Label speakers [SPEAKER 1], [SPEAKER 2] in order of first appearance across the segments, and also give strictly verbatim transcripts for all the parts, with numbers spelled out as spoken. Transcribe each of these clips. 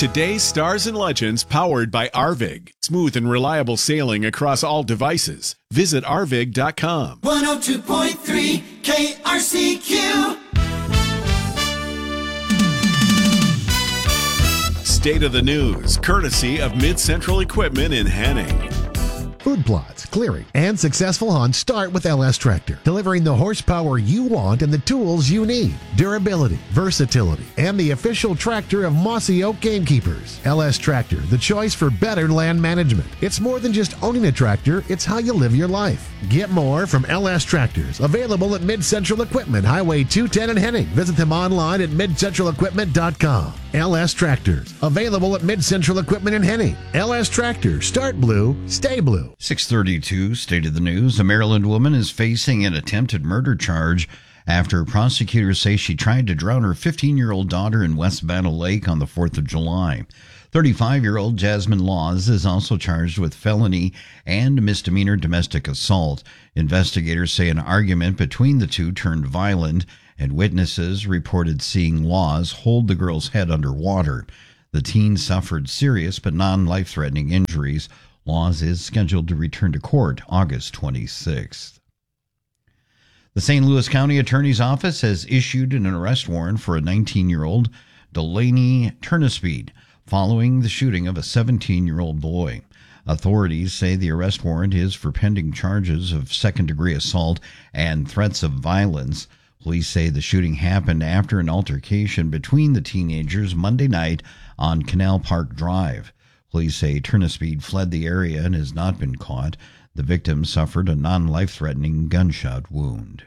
[SPEAKER 1] Today's Stars and Legends powered by Arvig. Smooth and reliable sailing across all devices. Visit arvig dot com.
[SPEAKER 2] one oh two point three K R C Q.
[SPEAKER 1] State of the News, courtesy of Mid-Central Equipment in Henning.
[SPEAKER 3] Food plots, clearing, and successful hunts start with L S Tractor, delivering the horsepower you want and the tools you need. Durability, versatility, and the official tractor of Mossy Oak Gamekeepers. L S Tractor, the choice for better land management. It's more than just owning a tractor, it's how you live your life. Get more from L S Tractors, available at Mid-Central Equipment, Highway two ten in Henning. Visit them online at mid central equipment dot com. L S Tractors, available at Mid-Central Equipment in Henning. L S Tractors, start blue, stay blue.
[SPEAKER 4] six thirty-two, State of the News. A Maryland woman is facing an attempted murder charge after prosecutors say she tried to drown her fifteen-year-old daughter in West Battle Lake on the fourth of July. thirty-five-year-old Jasmine Laws is also charged with felony and misdemeanor domestic assault. Investigators say an argument between the two turned violent, and witnesses reported seeing Laws hold the girl's head underwater. The teen suffered serious but non-life-threatening injuries. Laws is scheduled to return to court August twenty-sixth. The Saint Louis County Attorney's Office has issued an arrest warrant for a nineteen-year-old Delaney Turnipseed following the shooting of a seventeen-year-old boy. Authorities say the arrest warrant is for pending charges of second-degree assault and threats of violence. Police say the shooting happened after an altercation between the teenagers Monday night on Canal Park Drive. Police say Turnipseed fled the area and has not been caught. The victim suffered a non-life-threatening gunshot wound.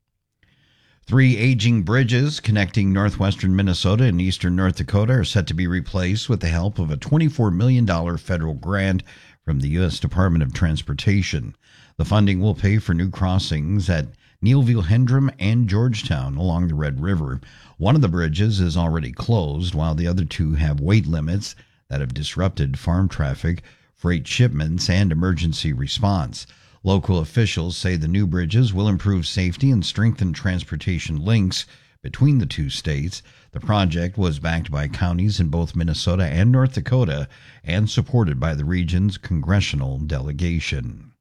[SPEAKER 4] Three aging bridges connecting northwestern Minnesota and eastern North Dakota are set to be replaced with the help of a twenty-four million dollars federal grant from the U S Department of Transportation. The funding will pay for new crossings at Neilville-Hendrum and Georgetown along the Red River. One of the bridges is already closed, while the other two have weight limits that have disrupted farm traffic, freight shipments, and emergency response. Local officials say the new bridges will improve safety and strengthen transportation links between the two states. The project was backed by counties in both Minnesota and North Dakota and supported by the region's congressional delegation.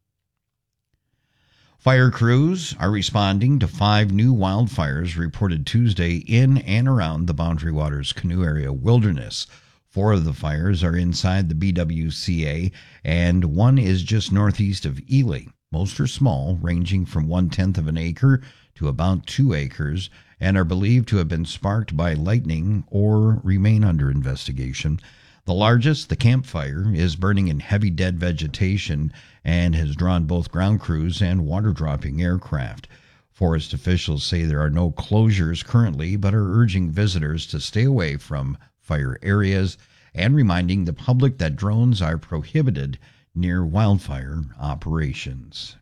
[SPEAKER 4] Fire crews are responding to five new wildfires reported Tuesday in and around the Boundary Waters Canoe Area Wilderness. Four of the fires are inside the B W C A, and one is just northeast of Ely. Most are small, ranging from one-tenth of an acre to about two acres, and are believed to have been sparked by lightning or remain under investigation. The largest, the Camp Fire, is burning in heavy dead vegetation and has drawn both ground crews and water-dropping aircraft. Forest officials say there are no closures currently, but are urging visitors to stay away from fire areas and reminding the public that drones are prohibited near wildfire operations.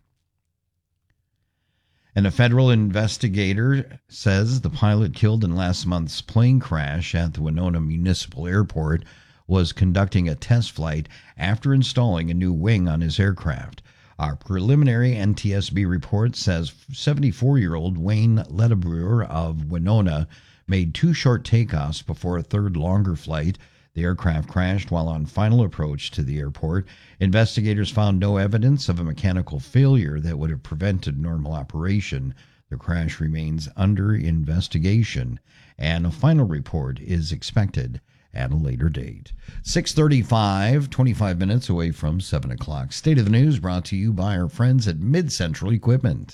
[SPEAKER 4] And a federal investigator says the pilot killed in last month's plane crash at the Winona Municipal Airport was conducting a test flight after installing a new wing on his aircraft. Our preliminary N T S B report says seventy-four-year-old Wayne Ledebrewer of Winona made two short takeoffs before a third longer flight. The aircraft crashed while on final approach to the airport. Investigators found no evidence of a mechanical failure that would have prevented normal operation. The crash remains under investigation, and a final report is expected at a later date. six thirty-five, twenty-five minutes away from seven o'clock. State of the News brought to you by our friends at Mid-Central Equipment.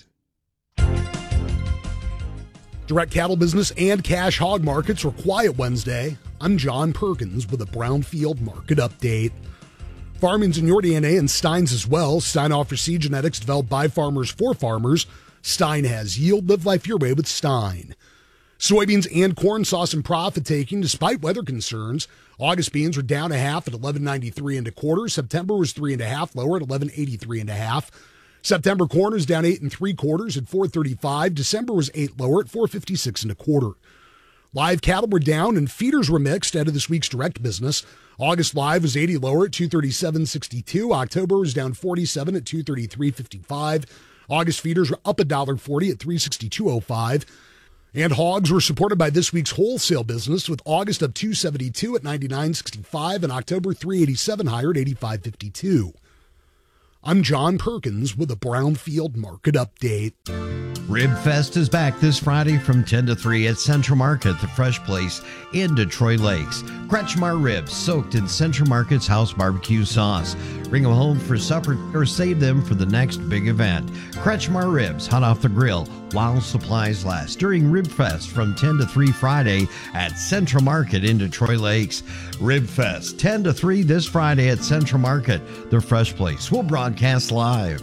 [SPEAKER 5] Direct cattle business and cash hog markets were quiet Wednesday. I'm John Perkins with a Brownfield market update. Farming's in your D N A and Stein's as well. Stein offers seed genetics developed by farmers for farmers. Stein has yield. Live life your way with Stein. Soybeans and corn saw some profit taking despite weather concerns. August beans were down a half at eleven ninety-three and a quarter. September was three and a half lower at eleven eighty-three and a half. September corn is down eight and three quarters at four thirty-five. December was eight lower at four fifty-six and a quarter. Live cattle were down and feeders were mixed out of this week's direct business. August live was eighty lower at two thirty-seven sixty-two. October was down forty-seven at two thirty-three fifty-five. August feeders were up one dollar forty at three sixty-two oh five. And hogs were supported by this week's wholesale business, with August up two seventy-two at ninety-nine sixty-five and October three eighty-seven higher at eighty-five fifty-two. I'm John Perkins with a Brownfield Market Update.
[SPEAKER 4] Rib Fest is back this Friday from ten to three at Central Market, the fresh place in Detroit Lakes. Kretschmar ribs soaked in Central Market's house barbecue sauce. Bring them home for supper or save them for the next big event. Kretschmar ribs hot off the grill while supplies last during Rib Fest from ten to three Friday at Central Market in Detroit Lakes. Rib Fest ten to three this Friday at Central Market, the fresh place. We'll broadcast live.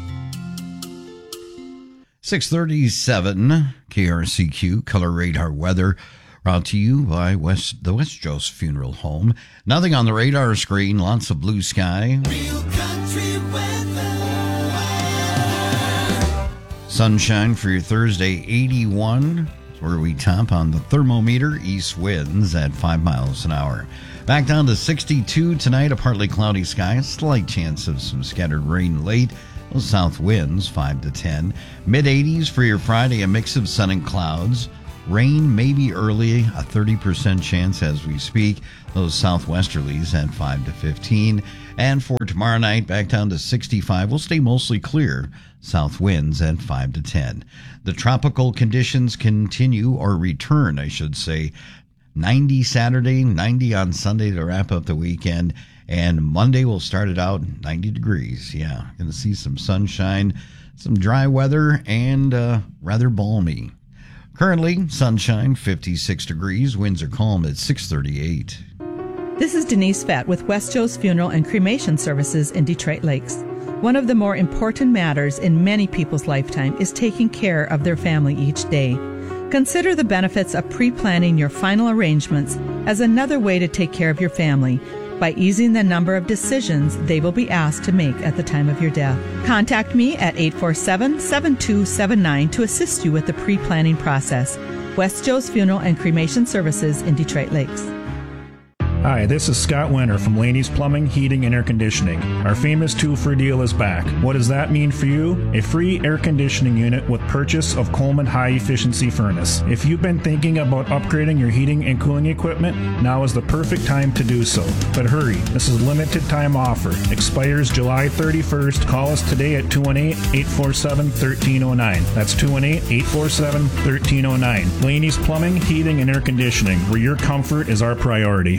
[SPEAKER 4] six thirty-seven K R C Q Color Radar Weather, brought to you by West the West Joe's Funeral Home. Nothing on the radar screen, lots of blue sky.
[SPEAKER 2] Real country weather.
[SPEAKER 4] Sunshine for your Thursday, eighty-one. That's where we top on the thermometer. East winds at five miles an hour. Back down to sixty-two tonight, a partly cloudy sky, a slight chance of some scattered rain late. Those south winds, five to ten. mid-eighties for your Friday, a mix of sun and clouds. Rain maybe early, a thirty percent chance as we speak. Those southwesterlies at five to fifteen. And for tomorrow night, back down to sixty-five. We'll stay mostly clear. South winds at five to ten. The tropical conditions continue, or return, I should say. ninety Saturday, ninety on Sunday to wrap up the weekend. And Monday we'll start it out ninety degrees. Yeah, going to see some sunshine, some dry weather, and uh, rather balmy. Currently, sunshine, fifty-six degrees. Winds are calm at six thirty-eight.
[SPEAKER 6] This is Denise Fett with West Joe's Funeral and Cremation Services in Detroit Lakes. One of the more important matters in many people's lifetime is taking care of their family each day. Consider the benefits of pre-planning your final arrangements as another way to take care of your family by easing the number of decisions they will be asked to make at the time of your death. Contact me at eight four seven, seven two seven nine to assist you with the pre-planning process. West Joe's Funeral and Cremation Services in Detroit Lakes.
[SPEAKER 7] Hi, this is Scott Winter from Laney's Plumbing, Heating, and Air Conditioning. Our famous two-for deal is back. What does that mean for you? A free air conditioning unit with purchase of Coleman high-efficiency furnace. If you've been thinking about upgrading your heating and cooling equipment, now is the perfect time to do so. But hurry, this is a limited-time offer. Expires July thirty-first. Call us today at two one eight, eight four seven, one three zero nine. That's two one eight, eight four seven, one three zero nine. Laney's Plumbing, Heating, and Air Conditioning, where your comfort is our priority.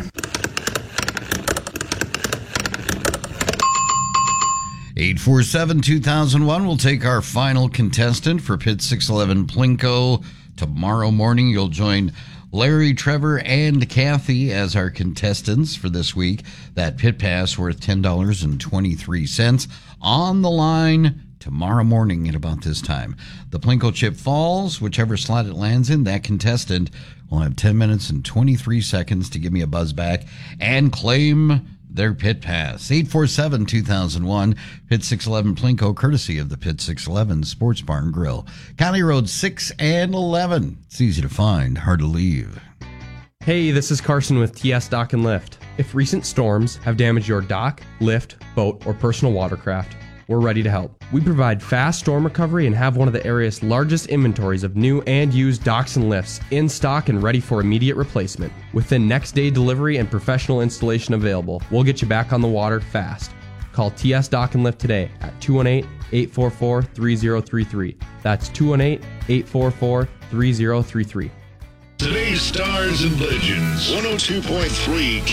[SPEAKER 4] eight four seven, two thousand one will take our final contestant for Pit six eleven Plinko. Tomorrow morning, you'll join Larry, Trevor, and Kathy as our contestants for this week. That pit pass worth ten dollars and twenty-three cents on the line tomorrow morning at about this time. The Plinko chip falls, whichever slot it lands in, that contestant will have ten minutes and twenty-three seconds to give me a buzz back and claim their pit pass. eight four seven, two thousand one, Pit six eleven Plinko, courtesy of the Pit six eleven Sports Barn Grill. County Road six and eleven. It's easy to find, hard to leave.
[SPEAKER 8] Hey, this is Carson with T S Dock and Lift. If recent storms have damaged your dock, lift, boat, or personal watercraft, we're ready to help. We provide fast storm recovery and have one of the area's largest inventories of new and used docks and lifts in stock and ready for immediate replacement. Within next day delivery and professional installation available, we'll get you back on the water fast. Call T S Dock and Lift today at two one eight, eight four four, three zero three three. That's two one eight, eight four four, three zero three three.
[SPEAKER 9] Today's Stars and Legends, one oh two point three